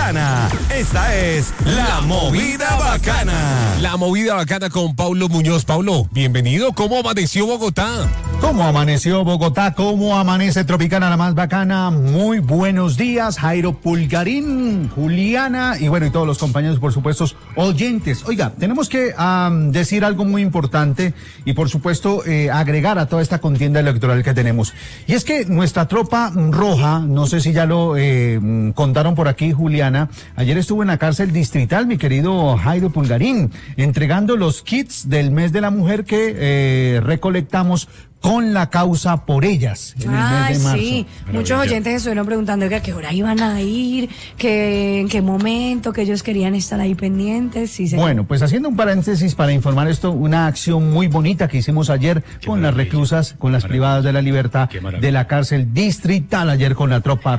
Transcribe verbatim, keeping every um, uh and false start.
Bacana. Esta es La Movida Bacana. La Movida Bacana con Paulo Muñoz. Paulo, bienvenido. ¿Cómo amaneció Bogotá? ¿Cómo amaneció Bogotá? ¿Cómo amanece Tropicana, la más bacana? Muy buenos días, Jairo Pulgarín, Juliana y bueno, y todos los compañeros, por supuesto, oyentes. Oiga, tenemos que um, decir algo muy importante y por supuesto eh, agregar a toda esta contienda electoral que tenemos. Y es que nuestra tropa roja, no sé si ya lo eh, contaron por aquí, Juliana, ayer estuvo en la cárcel distrital, mi querido Jairo Pulgarín, entregando los kits del mes de la mujer que eh, recolectamos con la causa por ellas en ah, el mes de marzo. Sí, muchos oyentes estuvieron preguntando que a qué hora iban a ir, que en qué momento, que ellos querían estar ahí pendientes. Sí, bueno, pues haciendo un paréntesis para informar esto, una acción muy bonita que hicimos ayer qué con maravilla. Las reclusas, con las privadas de la libertad de la cárcel distrital, ayer con la tropa